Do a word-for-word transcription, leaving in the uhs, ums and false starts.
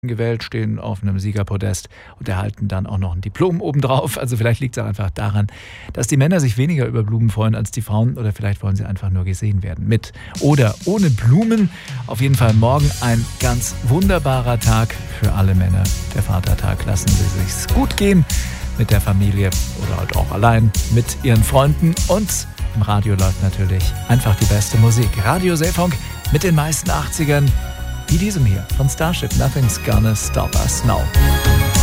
gewählt, stehen auf einem Siegerpodest und erhalten dann auch noch ein Diplom obendrauf. Also vielleicht liegt es auch einfach daran, dass die Männer sich weniger über Blumen freuen als die Frauen oder vielleicht wollen sie einfach nur gesehen werden. Mit oder ohne Blumen. Auf jeden Fall morgen ein ganz wunderbarer Tag für alle Männer. Der Vatertag. Lassen Sie sich's gut gehen mit der Familie oder halt auch allein mit Ihren Freunden. Und im Radio läuft natürlich einfach die beste Musik. Radio Seefunk mit den meisten achtzigern. Wie diesem hier von Starship, Nothing's Gonna Stop Us Now.